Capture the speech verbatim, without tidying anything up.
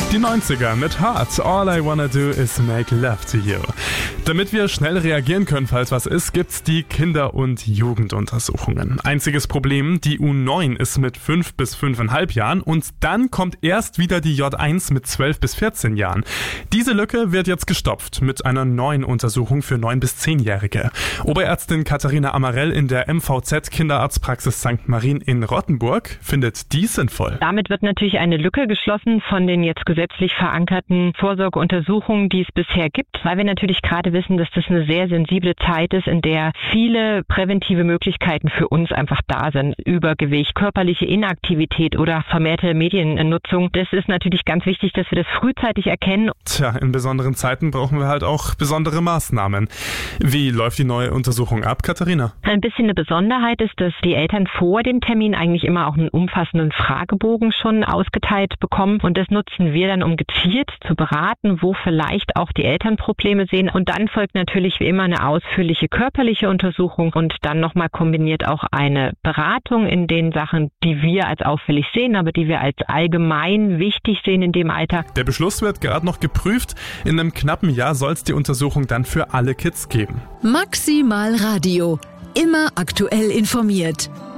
Die neunziger mit Heart. All I wanna do is make love to you. Damit wir schnell reagieren können, falls was ist, gibt's die Kinder- und Jugenduntersuchungen. Einziges Problem, die U neun ist mit fünf bis fünfeinhalb Jahren und dann kommt erst wieder die J eins mit zwölf bis vierzehn Jahren. Diese Lücke wird jetzt gestopft mit einer neuen Untersuchung für neun bis zehnjährige. Oberärztin Katharina Amarell in der M V Z Kinderarztpraxis Sankt Marien in Rottenburg findet dies sinnvoll. Damit wird natürlich eine Lücke geschlossen von den jetzt gesetzlich verankerten Vorsorgeuntersuchungen, die es bisher gibt, weil wir natürlich gerade wissen, dass das eine sehr sensible Zeit ist, in der viele präventive Möglichkeiten für uns einfach da sind. Übergewicht, körperliche Inaktivität oder vermehrte Mediennutzung. Das ist natürlich ganz wichtig, dass wir das frühzeitig erkennen. Tja, in besonderen Zeiten brauchen wir halt auch besondere Maßnahmen. Wie läuft die neue Untersuchung ab, Katharina? Ein bisschen eine Besonderheit ist, dass die Eltern vor dem Termin eigentlich immer auch einen umfassenden Fragebogen schon ausgeteilt bekommen. Und das nutzen wir dann, um gezielt zu beraten, wo vielleicht auch die Eltern Probleme sehen. Und dann folgt natürlich wie immer eine ausführliche körperliche Untersuchung und dann nochmal kombiniert auch eine Beratung in den Sachen, die wir als auffällig sehen, aber die wir als allgemein wichtig sehen in dem Alter. Der Beschluss wird gerade noch geprüft. In einem knappen Jahr soll es die Untersuchung dann für alle Kids geben. Maximal Radio. Immer aktuell informiert.